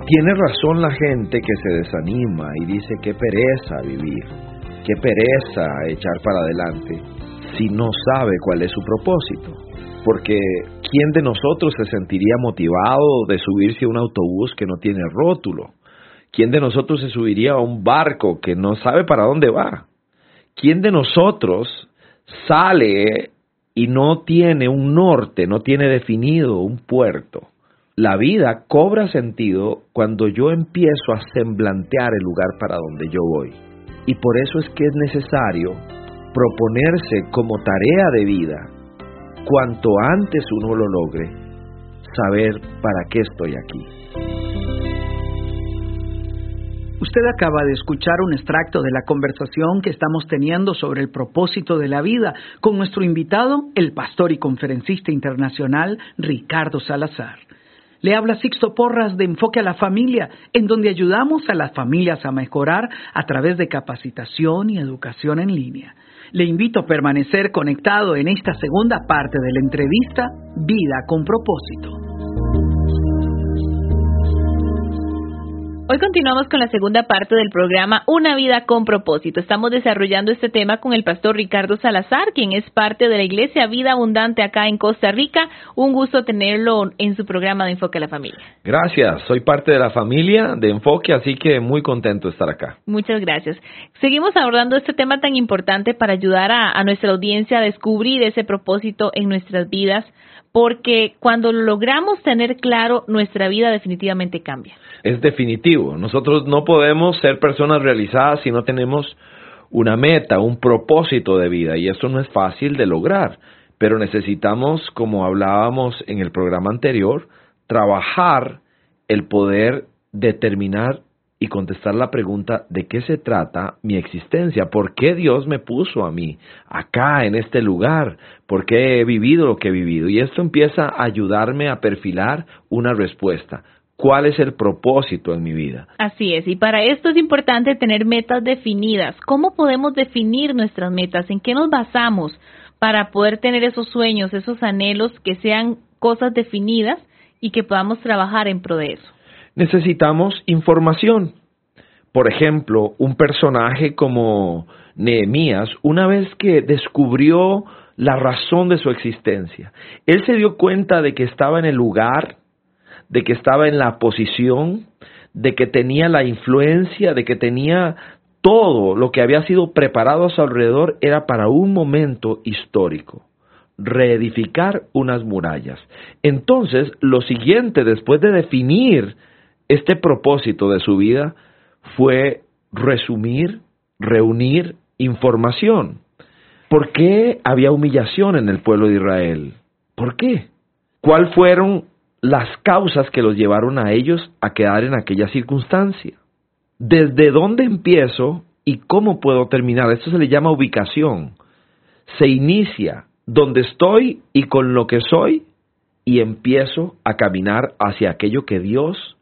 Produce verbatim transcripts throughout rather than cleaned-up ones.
Tiene razón la gente que se desanima y dice qué pereza vivir, qué pereza echar para adelante, si no sabe cuál es su propósito. Porque ¿quién de nosotros se sentiría motivado de subirse a un autobús que no tiene rótulo? ¿Quién de nosotros se subiría a un barco que no sabe para dónde va? ¿Quién de nosotros sale y no tiene un norte, no tiene definido un puerto? La vida cobra sentido cuando yo empiezo a semblantear el lugar para donde yo voy. Y por eso es que es necesario proponerse como tarea de vida, cuanto antes uno lo logre, saber para qué estoy aquí. Usted acaba de escuchar un extracto de la conversación que estamos teniendo sobre el propósito de la vida con nuestro invitado, el pastor y conferencista internacional Ricardo Salazar. Le habla Sixto Porras de Enfoque a la Familia, en donde ayudamos a las familias a mejorar a través de capacitación y educación en línea. Le invito a permanecer conectado en esta segunda parte de la entrevista Vida con Propósito. Hoy continuamos con la segunda parte del programa Una Vida con Propósito. Estamos desarrollando este tema con el pastor Ricardo Salazar, quien es parte de la Iglesia Vida Abundante acá en Costa Rica. Un gusto tenerlo en su programa de Enfoque a la Familia. Gracias, soy parte de la familia de Enfoque, así que muy contento de estar acá. Muchas gracias. Seguimos abordando este tema tan importante para ayudar a, a nuestra audiencia a descubrir ese propósito en nuestras vidas, porque cuando logramos tener claro, nuestra vida definitivamente cambia. Es definitivo. Nosotros no podemos ser personas realizadas si no tenemos una meta, un propósito de vida, y eso no es fácil de lograr, pero necesitamos, como hablábamos en el programa anterior, trabajar el poder determinar y contestar la pregunta de qué se trata mi existencia, por qué Dios me puso a mí acá en este lugar, por qué he vivido lo que he vivido, y esto empieza a ayudarme a perfilar una respuesta. ¿Cuál es el propósito en mi vida? Así es, y para esto es importante tener metas definidas. ¿Cómo podemos definir nuestras metas? ¿En qué nos basamos para poder tener esos sueños, esos anhelos que sean cosas definidas y que podamos trabajar en pro de eso? Necesitamos información. Por ejemplo, un personaje como Nehemías, una vez que descubrió la razón de su existencia, él se dio cuenta de que estaba en el lugar, de que estaba en la posición, de que tenía la influencia, de que tenía todo lo que había sido preparado a su alrededor, era para un momento histórico, reedificar unas murallas. Entonces, lo siguiente, después de definir este propósito de su vida, fue resumir, reunir información. ¿Por qué había humillación en el pueblo de Israel? ¿Por qué? ¿Cuáles fueron las causas que los llevaron a ellos a quedar en aquella circunstancia? ¿Desde dónde empiezo y cómo puedo terminar? Esto se le llama ubicación. Se inicia donde estoy y con lo que soy, y empiezo a caminar hacia aquello que Dios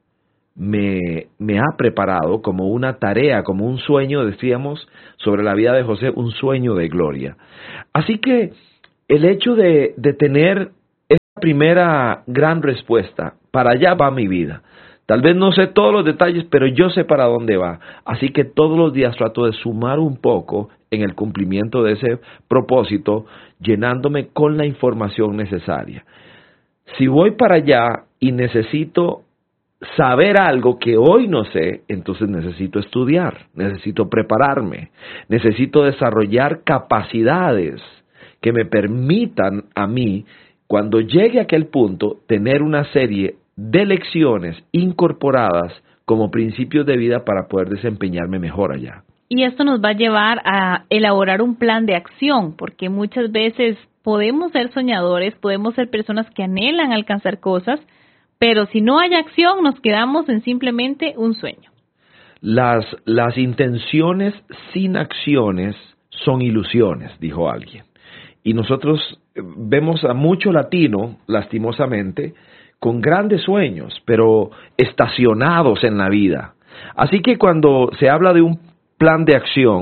me, me ha preparado como una tarea, como un sueño, decíamos sobre la vida de José, un sueño de gloria. Así que el hecho de, de tener primera gran respuesta, para allá va mi vida. Tal vez no sé todos los detalles, pero yo sé para dónde va. Así que todos los días trato de sumar un poco en el cumplimiento de ese propósito, llenándome con la información necesaria. Si voy para allá y necesito saber algo que hoy no sé, entonces necesito estudiar, necesito prepararme, necesito desarrollar capacidades que me permitan a mí, cuando llegue a aquel punto, tener una serie de lecciones incorporadas como principios de vida para poder desempeñarme mejor allá. Y esto nos va a llevar a elaborar un plan de acción, porque muchas veces podemos ser soñadores, podemos ser personas que anhelan alcanzar cosas, pero si no hay acción, nos quedamos en simplemente un sueño. Las, las intenciones sin acciones son ilusiones, dijo alguien. Y nosotros vemos a mucho latino, lastimosamente, con grandes sueños, pero estacionados en la vida. Así que cuando se habla de un plan de acción,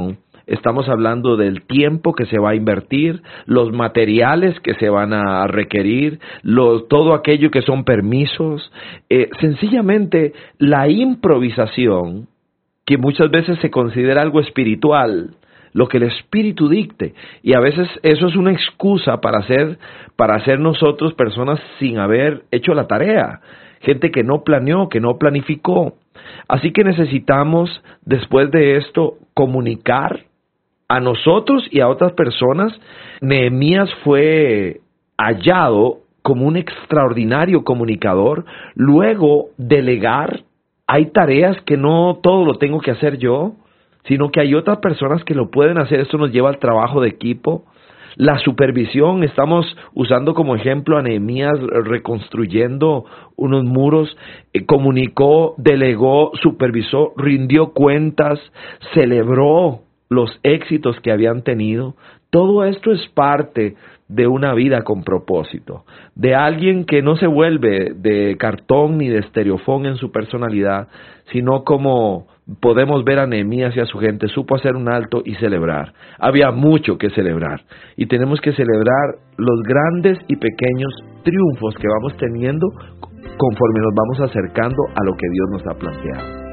estamos hablando del tiempo que se va a invertir, los materiales que se van a requerir, lo, todo aquello que son permisos, eh, sencillamente la improvisación, que muchas veces se considera algo espiritual, lo que el Espíritu dicte, y a veces eso es una excusa para hacer, para hacer nosotros personas sin haber hecho la tarea, gente que no planeó, que no planificó. Así que necesitamos, después de esto, comunicar a nosotros y a otras personas. Nehemías fue hallado como un extraordinario comunicador, luego delegar. Hay tareas que no todo lo tengo que hacer yo, sino que hay otras personas que lo pueden hacer. Esto nos lleva al trabajo de equipo. La supervisión, estamos usando como ejemplo a Nehemías reconstruyendo unos muros, eh, comunicó, delegó, supervisó, rindió cuentas, celebró los éxitos que habían tenido. Todo esto es parte de una vida con propósito, de alguien que no se vuelve de cartón ni de estereofón en su personalidad, sino como podemos ver a Nehemías y a su gente, supo hacer un alto y celebrar. Había mucho que celebrar y tenemos que celebrar los grandes y pequeños triunfos que vamos teniendo conforme nos vamos acercando a lo que Dios nos ha planteado.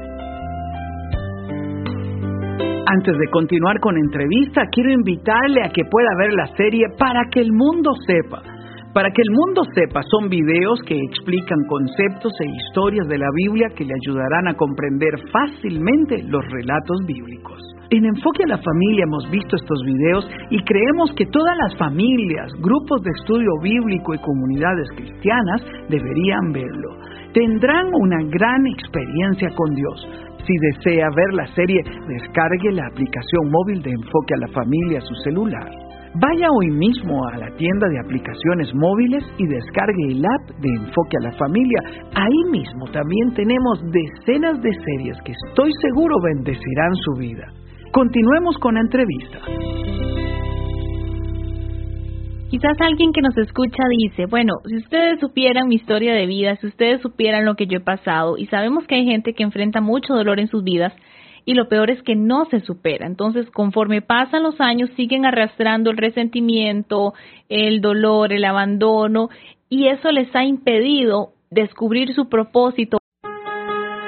Antes de continuar con la entrevista, quiero invitarle a que pueda ver la serie Para que el mundo sepa. Para que el mundo sepa son videos que explican conceptos e historias de la Biblia que le ayudarán a comprender fácilmente los relatos bíblicos. En Enfoque a la Familia hemos visto estos videos y creemos que todas las familias, grupos de estudio bíblico y comunidades cristianas deberían verlo. Tendrán una gran experiencia con Dios. Si desea ver la serie, descargue la aplicación móvil de Enfoque a la Familia a su celular. Vaya hoy mismo a la tienda de aplicaciones móviles y descargue el app de Enfoque a la Familia. Ahí mismo también tenemos decenas de series que estoy seguro bendecirán su vida. Continuemos con la entrevista. Quizás alguien que nos escucha dice, bueno, si ustedes supieran mi historia de vida, si ustedes supieran lo que yo he pasado, y sabemos que hay gente que enfrenta mucho dolor en sus vidas, y lo peor es que no se supera. Entonces, conforme pasan los años, siguen arrastrando el resentimiento, el dolor, el abandono, y eso les ha impedido descubrir su propósito